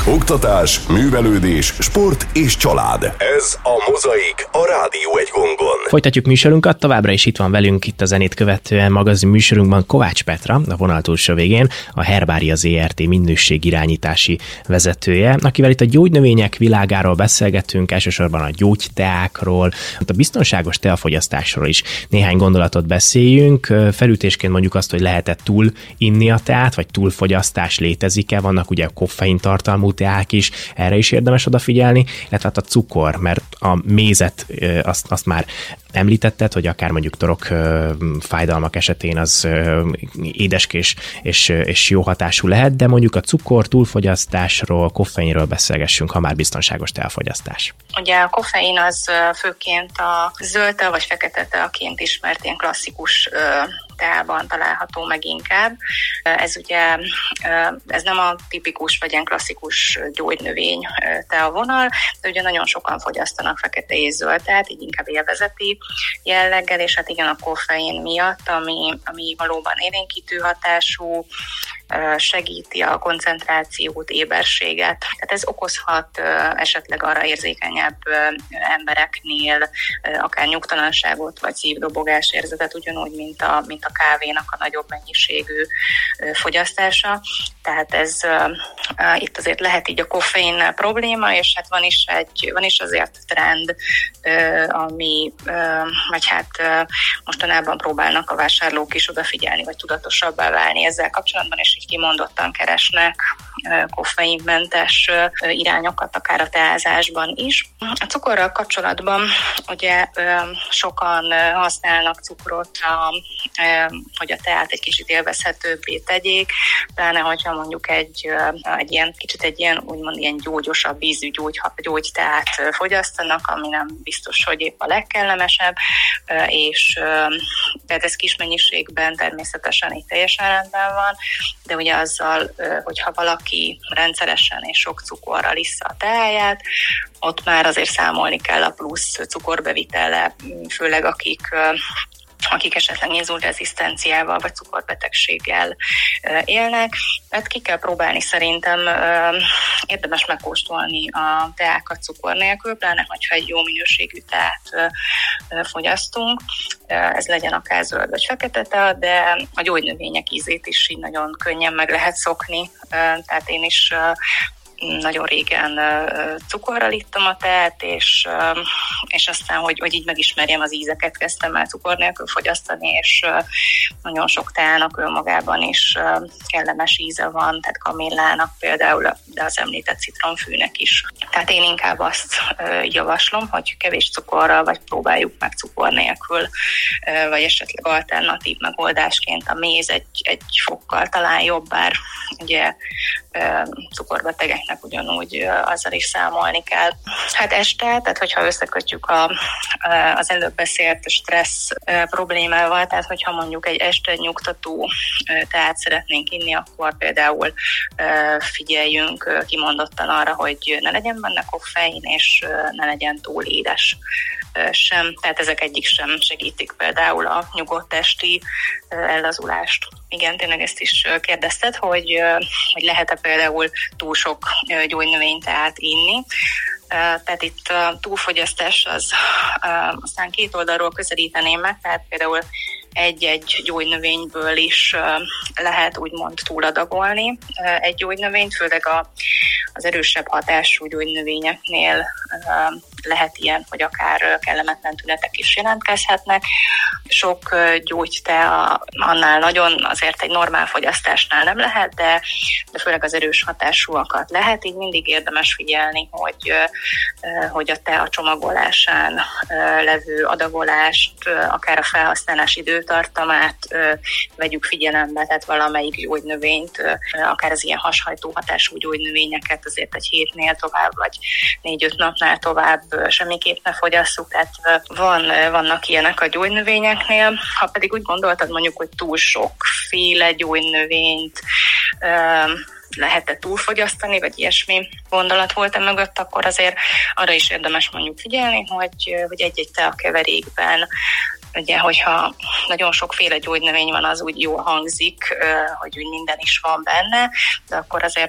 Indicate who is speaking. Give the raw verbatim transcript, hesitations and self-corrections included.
Speaker 1: Oktatás, művelődés, sport és család. Ez a Mozaik, a Rádió egy gongon.
Speaker 2: Folytatjuk műsorunkat, továbbra is itt van velünk itt a zenét követően magazin műsorunkban Kovács Petra, a vonal túlsó végén, a Herbária zé er té minőségirányítási vezetője, akivel itt a gyógynövények világáról beszélgetünk, elsősorban a gyógyteákról, a biztonságos teafogyasztásról is néhány gondolatot beszéljünk. Felütésként mondjuk azt, hogy lehet-e túl inni a teát, vagy túlfogyasztás létezik-e, vannak ugye koffein tartalmú teák is, erre is érdemes odafigyelni, illetve hát a cukor, mert a mézet azt, azt már említetted, hogy akár mondjuk torok fájdalmak esetén az édeskés és, és jó hatású lehet, de mondjuk a cukor túlfogyasztásról, koffeinről beszélgessünk, ha már biztonságos teafogyasztás.
Speaker 3: Ugye a koffein az főként a zöld tea vagy fekete teaként ismert ilyen klasszikus teában található meg inkább. Ez ugye ez nem a tipikus vagy ilyen klasszikus gyógynövény tea vonal, de ugye nagyon sokan fogyasztanak fekete és zöld teát, így inkább élvezeti jelleggel, és hát igen, a koffein miatt, ami, ami valóban élénkítő hatású, segíti a koncentrációt, éberséget. Tehát ez okozhat esetleg arra érzékenyebb embereknél akár nyugtalanságot, vagy szívdobogás érzetet, ugyanúgy, mint a, mint a kávénak a nagyobb mennyiségű fogyasztása. Tehát ez itt azért lehet így a koffein probléma, és hát van is, egy, van is azért trend, ami, vagy hát mostanában próbálnak a vásárlók is odafigyelni, vagy tudatosabbá válni ezzel kapcsolatban, és így kimondottan keresnek koffeinmentes irányokat, akár a teázásban is. A cukorral kapcsolatban ugye sokan használnak cukrot, hogy a teát egy kicsit élvezhetőbbé tegyék, pláne hogyha mondjuk egy, egy ilyen, kicsit egy ilyen, úgymond ilyen gyógyosabb ízű gyógy, gyógyteát fogyasztanak, ami nem biztos, hogy épp a legkellemesebb, és tehát ez kis mennyiségben természetesen így teljesen rendben van, de ugye azzal, hogyha valaki rendszeresen és sok cukorral issza a teáját, ott már azért számolni kell a plusz cukorbevitellel, főleg akik akik esetleg inzulrezisztenciával vagy cukorbetegséggel élnek. Hát ki kell próbálni szerintem, érdemes megkóstolni a teákat cukor nélkül, pláne hogyha egy jó minőségű teát fogyasztunk. Ez legyen akár zöld vagy fekete tea, de a gyógynövények ízét is így nagyon könnyen meg lehet szokni. Tehát én is nagyon régen cukorral ittam a teát, és, és aztán, hogy, hogy így megismerjem az ízeket, kezdtem el cukor nélkül fogyasztani, és nagyon sok teának önmagában is kellemes íze van, tehát kamillának például, de az említett citromfűnek is. Tehát én inkább azt javaslom, hogy kevés cukorral, vagy próbáljuk meg cukor nélkül, vagy esetleg alternatív megoldásként a méz egy, egy fokkal talán jobb, bár ugye cukorbetegeknek ugyanúgy azzal is számolni kell. Hát este, tehát hogyha összekötjük a, az előbb beszélt stressz problémával, tehát hogyha mondjuk egy este nyugtató teát szeretnénk inni, akkor például figyeljünk kimondottan arra, hogy ne legyen benne koffein, és ne legyen túl édes sem. Tehát ezek egyik sem segítik például a nyugodt esti ellazulást. Igen, tényleg ezt is kérdezted, hogy, hogy lehet-e például túl sok gyógynövényteát inni. Tehát itt a túlfogyasztás az aztán két oldalról közelíteném meg, tehát például egy-egy gyógynövényből is lehet úgymond túladagolni egy gyógynövényt, főleg a, az erősebb hatású gyógynövényeknél lehet ilyen, hogy akár kellemetlen tünetek is jelentkezhetnek. Sok gyógytea annál nagyon, azért egy normál fogyasztásnál nem lehet, de, de főleg az erős hatásúakat lehet, így mindig érdemes figyelni, hogy, hogy a tea csomagolásán levő adagolást, akár a felhasználás időtartamát vegyük figyelembe, tehát valamelyik gyógynövényt, akár az ilyen hashajtó hatású gyógynövényeket azért egy hétnél tovább, vagy négy-öt napnál tovább semmiképp ne fogyasszuk, tehát van, vannak ilyenek a gyógynövényeknél. Ha pedig úgy gondoltad mondjuk, hogy túl sokféle gyógynövényt lehet-e túlfogyasztani, vagy ilyesmi gondolat volt-e mögött, akkor azért arra is érdemes mondjuk figyelni, hogy, hogy egy-egy teakeverékben, ugye, hogyha nagyon sokféle gyógynövény van, az úgy jól hangzik, hogy úgy minden is van benne, de akkor azért